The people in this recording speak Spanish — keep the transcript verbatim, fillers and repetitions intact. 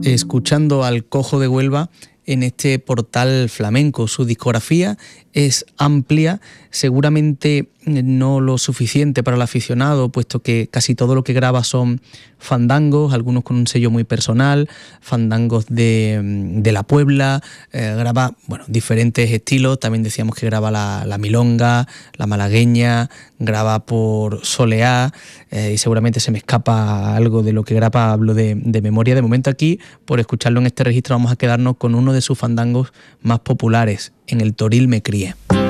escuchando al Cojo de Huelva en este portal flamenco. Su discografía es amplia, seguramente no lo suficiente para el aficionado, puesto que casi todo lo que graba son fandangos, algunos con un sello muy personal, fandangos de, de la Puebla, eh, graba bueno, diferentes estilos, también decíamos que graba la, la milonga, la malagueña, graba por soleá, eh, y seguramente se me escapa algo de lo que graba, hablo de, de memoria. De momento aquí, por escucharlo en este registro, vamos a quedarnos con uno de sus fandangos más populares, En el Toril me crié.